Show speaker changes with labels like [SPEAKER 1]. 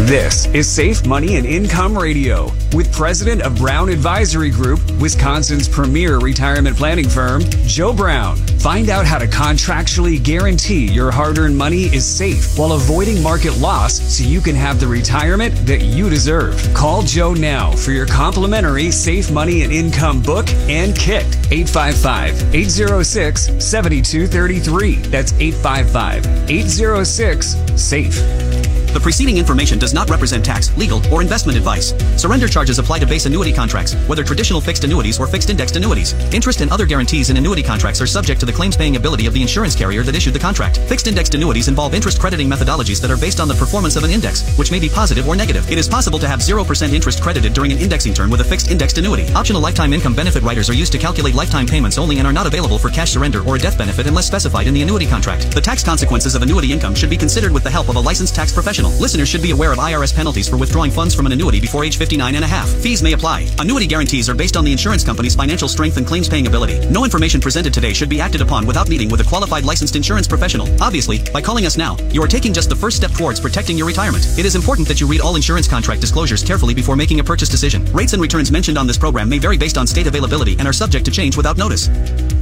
[SPEAKER 1] This is Safe Money and Income Radio with President of Brown Advisory Group, Wisconsin's premier retirement planning firm, Joe Brown. Find out how to contractually guarantee your hard-earned money is safe while avoiding market loss so you can have the retirement that you deserve. Call Joe now for your complimentary Safe Money and Income book and kit. 855-806-7233. That's 855-806-SAFE.
[SPEAKER 2] The preceding information does not represent tax, legal, or investment advice. Surrender charges apply to base annuity contracts, whether traditional fixed annuities or fixed indexed annuities. Interest and other guarantees in annuity contracts are subject to the claims-paying ability of the insurance carrier that issued the contract. Fixed indexed annuities involve interest crediting methodologies that are based on the performance of an index, which may be positive or negative. It is possible to have 0% interest credited during an indexing term with a fixed indexed annuity. Optional lifetime income benefit riders are used to calculate lifetime payments only and are not available for cash surrender or a death benefit unless specified in the annuity contract. The tax consequences of annuity income should be considered with the help of a licensed tax professional. Listeners should be aware of IRS penalties for withdrawing funds from an annuity before age 59 and a half. Fees may apply. Annuity guarantees are based on the insurance company's financial strength and claims-paying ability. No information presented today should be acted upon without meeting with a qualified licensed insurance professional. Obviously, by calling us now, you are taking just the first step towards protecting your retirement. It is important that you read all insurance contract disclosures carefully before making a purchase decision. Rates and returns mentioned on this program may vary based on state availability and are subject to change without notice.